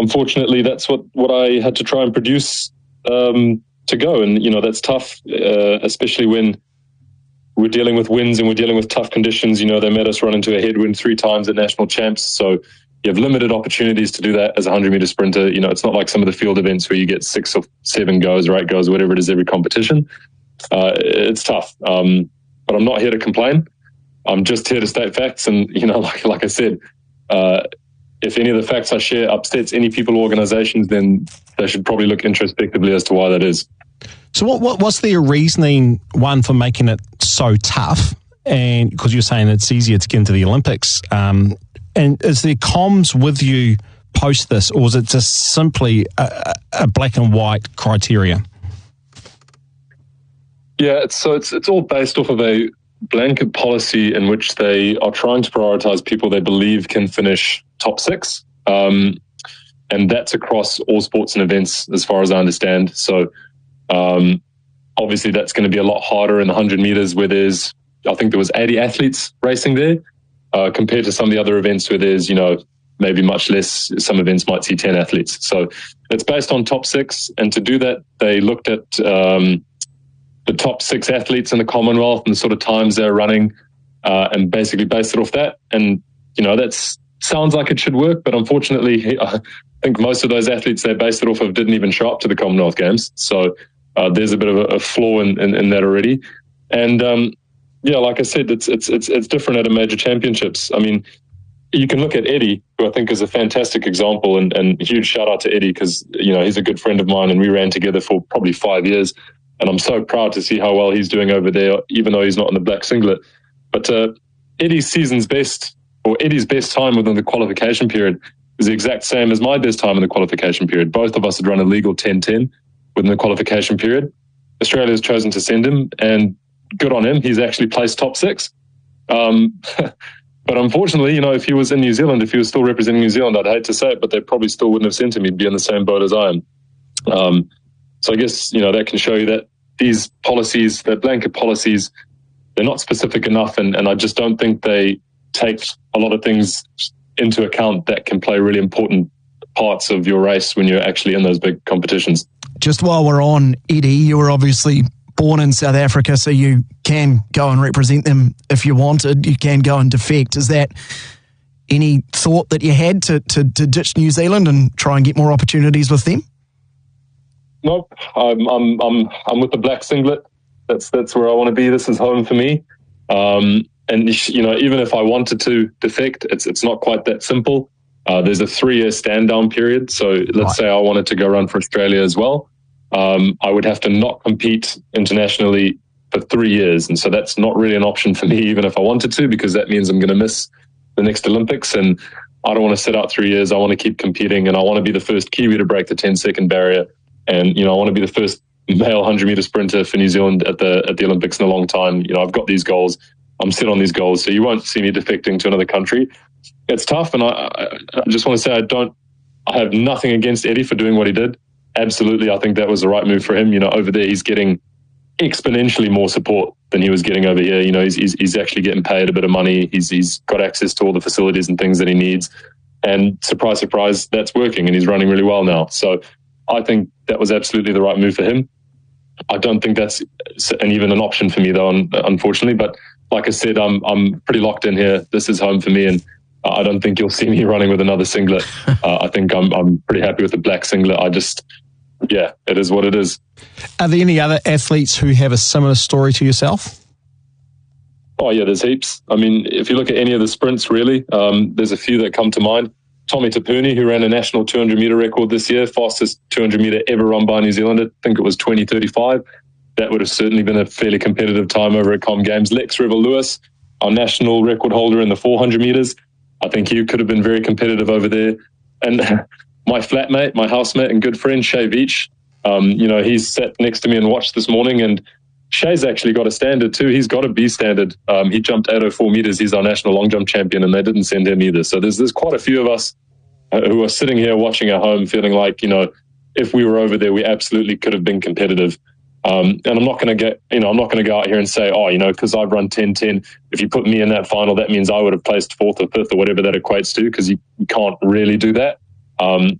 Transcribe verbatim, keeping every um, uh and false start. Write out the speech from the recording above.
unfortunately, that's what, what I had to try and produce um, to go. And, you know, that's tough, uh, especially when we're dealing with winds and we're dealing with tough conditions. You know, they made us run into a headwind three times at national champs. So you have limited opportunities to do that as a hundred-meter sprinter. You know, it's not like some of the field events where you get six or seven goes or eight goes, whatever it is, every competition. Uh, it's tough. Um, but I'm not here to complain. I'm just here to state facts. And, you know, like, like I said, uh, if any of the facts I share upsets any people or organizations, then they should probably look introspectively as to why that is. So what, what what's their reasoning, one, for making it so tough? And because you're saying it's easier to get into the Olympics. Um, and is there comms with you post this, or is it just simply a, a black and white criteria? Yeah, it's, so it's it's all based off of a blanket policy in which they are trying to prioritize people they believe can finish top six. Um, and that's across all sports and events, as far as I understand. So um, obviously that's going to be a lot harder in the one hundred meters where there's, I think there was eighty athletes racing there, uh, compared to some of the other events where there's, you know, maybe much less. Some events might see ten athletes. So it's based on top six. And to do that, they looked at um, the top six athletes in the Commonwealth and the sort of times they're running, uh, and basically based it off that. And, you know, that's sounds like it should work, but unfortunately, I think most of those athletes they based it off of didn't even show up to the Commonwealth Games. So uh, there's a bit of a, a flaw in, in, in that already. And um, yeah, like I said, it's it's it's it's different at a major championships. I mean, you can look at Eddie, who I think is a fantastic example, and, and huge shout out to Eddie because, you know, he's a good friend of mine and we ran together for probably five years. And I'm so proud to see how well he's doing over there, even though he's not in the black singlet. But uh, Eddie's season's best, or Eddie's best time within the qualification period is the exact same as my best time in the qualification period. Both of us had run a legal ten ten within the qualification period. Australia has chosen to send him, and good on him. He's actually placed top six. Um, but unfortunately, you know, if he was in New Zealand, if he was still representing New Zealand, I'd hate to say it, but they probably still wouldn't have sent him. He'd be in the same boat as I am. Um, so I guess, you know, that can show you that these policies, the blanket policies, they're not specific enough, and, and I just don't think they take a lot of things into account that can play really important parts of your race when you're actually in those big competitions. Just while we're on, Eddie, you were obviously born in South Africa, so you can go and represent them if you wanted. You can go and defect. Is that any thought that you had to, to, to ditch New Zealand and try and get more opportunities with them? Nope, I'm I'm I'm I'm with the black singlet. That's that's where I want to be. This is home for me. Um, and you know, even if I wanted to defect, it's it's not quite that simple. Uh, there's a three-year stand-down period. So let's right. say I wanted to go run for Australia as well. Um, I would have to not compete internationally for three years, and so that's not really an option for me, even if I wanted to, because that means I'm going to miss the next Olympics. And I don't want to sit out three years. I want to keep competing, and I want to be the first Kiwi to break the ten-second barrier. And, you know, I want to be the first male hundred-meter sprinter for New Zealand at the at the Olympics in a long time. You know, I've got these goals. I'm set on these goals. So you won't see me defecting to another country. It's tough. And I, I, I just want to say I don't, I have nothing against Eddie for doing what he did. Absolutely. I think that was the right move for him. You know, over there, he's getting exponentially more support than he was getting over here. You know, he's, he's, he's actually getting paid a bit of money. He's, he's got access to all the facilities and things that he needs. And surprise, surprise, that's working, and he's running really well now. So I think that was absolutely the right move for him. I don't think that's an, even an option for me, though, unfortunately. But like I said, I'm I'm pretty locked in here. This is home for me, and I don't think you'll see me running with another singlet. uh, I think I'm I'm pretty happy with the black singlet. I just, yeah, it is what it is. Are there any other athletes who have a similar story to yourself? Oh, yeah, there's heaps. I mean, if you look at any of the sprints, really, um, there's a few that come to mind. Tommy Tapuni, who ran a national two hundred meter record this year, fastest two hundred meter ever run by New Zealand. I think it was twenty thirty-five. That would have certainly been a fairly competitive time over at Com Games. Lex Revel-Lewis, our national record holder in the four hundred meters. I think he could have been very competitive over there. And my flatmate, my housemate and good friend, Shay Veach, um, you know, he's sat next to me and watched this morning, and Shay's actually got a standard too. He's got a B standard. Um, he jumped eight oh four meters. He's our national long jump champion, and they didn't send him either. So there's there's quite a few of us uh, who are sitting here watching at home feeling like, you know, if we were over there, we absolutely could have been competitive. Um, and I'm not going to get, you know, I'm not going to go out here and say, oh, you know, because I've run ten ten, if you put me in that final, that means I would have placed fourth or fifth or whatever that equates to, because you, you can't really do that. Um,